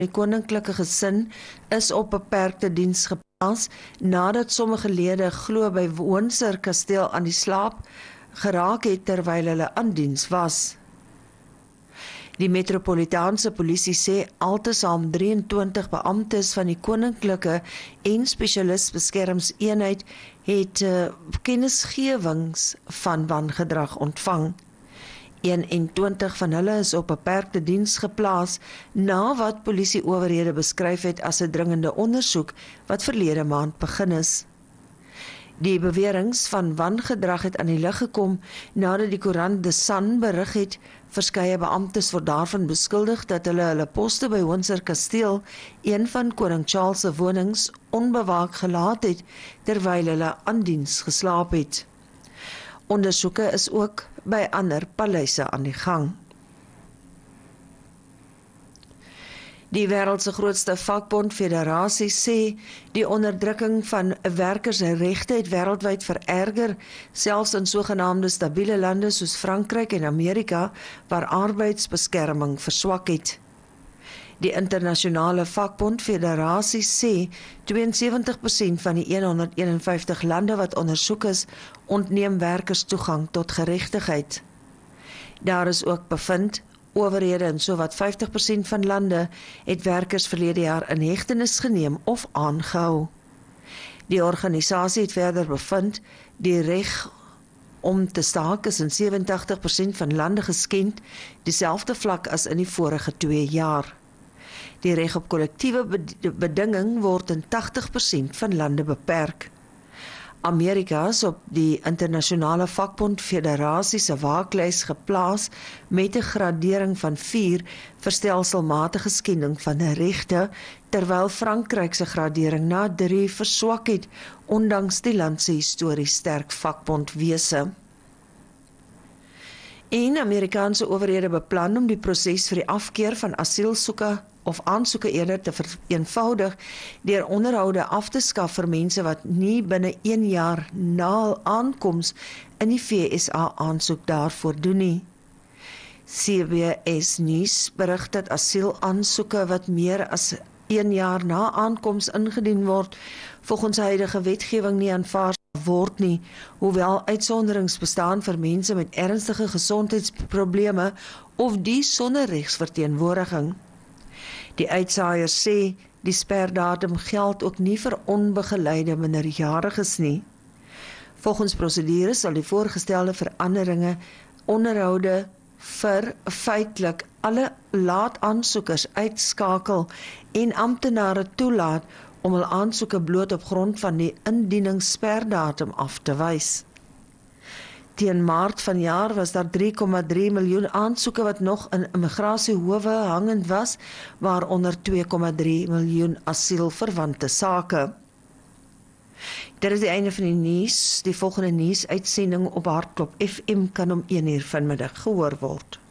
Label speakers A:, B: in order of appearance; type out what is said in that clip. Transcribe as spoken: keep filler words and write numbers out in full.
A: Die koninklike gesin is op beperkte diens geplaas nadat sommige lede glo by Windsor Kasteel aan die slaap geraak het terwyl hulle aan diens was. Die Metropolitaanse Polisie sê altesaam drieëntwintig beamptes van die koninklike en spesialis beskermingseenheid het uh, kennisgewings van wangedrag ontvang. eenentwintig van hulle is op beperkte diens geplaas na wat polisieowerhede beskryf het as 'n dringende ondersoek wat verlede maand begin is. Die beweringe van wangedrag het aan die lig gekom nadat die koerant The Sun berig het verskeie beamptes word daarvan beskuldig dat hulle hulle poste by Windsor Kasteel, een van koning Charles se wonings, onbewaak gelaat het terwyl hulle aan diens geslaap het. Ondersoeke is ook by ander paleise aan die gang. Die wêreld se grootste vakbond federasie sê die onderdrukking van werkersregte het wêreldwyd vererger, selfs in sogenaamde stabiele lande soos Frankryk en Amerika, waar arbeidsbeskerming verswak het. Die internasionale vakbond federasie sê tweeënsewentig persent van die honderdeenenvyftig lande wat ondersoek is, ontneem werkers toegang tot geregtigheid. Daar is ook bevind, owerhede in sowat vyftig persent van lande het werkers verlede jaar in hegtenis geneem of aangehou. Die organisasie het verder bevind, die reg om te staak is in sewentig persent van lande geskend, dieselfde vlak as in die vorige twee jaar. Die reg op kollektiewe bedinging word in tagtig persent van lande beperk. Amerika is op die internasionale vakbond federasie se waaklys geplaas met 'n gradering van vier vir stelselmatige skending van regte, terwyl Frankryk se gradering na drie verswak het, ondanks die land se histories sterk vakbondwese. En Amerikaanse owerhede beplan om die proses vir die afkeer van asielsoeke of aansoeke eerder te vereenvoudig deur onderhoude af te skaf vir mense wat nie binne een jaar na aankoms in die V S A aansoek daarvoor doen nie. C B S Nuus berig dat asielaansoeke wat meer as een jaar na aankoms ingedien word, volgens huidige wetgewing nie aanvaar word nie, hoewel uitsonderings bestaan vir mense met ernstige gesondheidsprobleme of die sonder regsverteenwoordiging. Die uitsaaiers sê die sperdatum geld ook nie vir onbegeleide minderjariges nie. Volgens prosedures sal die voorgestelde veranderinge onderhoude vir feitelik alle laataansoekers uitskakel en amptenare toelaat om hul aansoeke bloot op grond van die indieningssperdatum af te wys. Teen Maart vanjaar was daar drie komma drie miljoen aansoeke wat nog in immigrasiehowe hangend was, waaronder twee komma drie miljoen asielverwante sake. Dit is die einde van die nuus. Die volgende nuusuitsending op Hartklop F M kan om een uur vanmiddag gehoor word.